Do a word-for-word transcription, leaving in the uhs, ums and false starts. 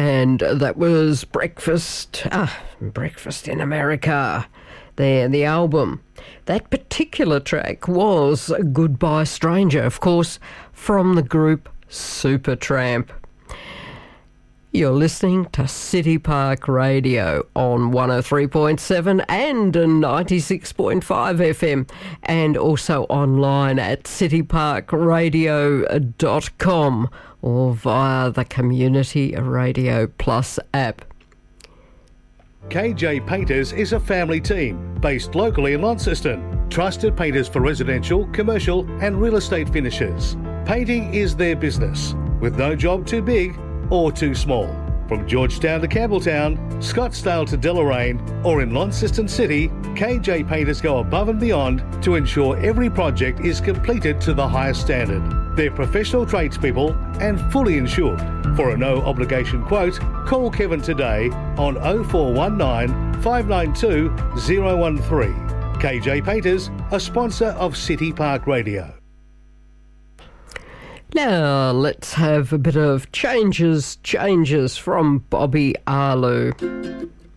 and that was Breakfast, ah, Breakfast in America, there, the album. That particular track was Goodbye Stranger, of course, from the group Supertramp. You're listening to City Park Radio on one oh three point seven and ninety-six point five F M, and also online at city park radio dot com or via the Community Radio Plus app. K J Painters is a family team based locally in Launceston. Trusted painters for residential, commercial and real estate finishes. Painting is their business, with no job too big or too small. From Georgetown to Campbelltown, Scottsdale to Deloraine, or in Launceston City, K J Painters go above and beyond to ensure every project is completed to the highest standard. They're professional tradespeople and fully insured. For a no-obligation quote, call Kevin today on oh four one nine, five nine two, oh one three. K J Painters, a sponsor of City Park Radio. Now, let's have a bit of changes, changes from Bobby Arlo.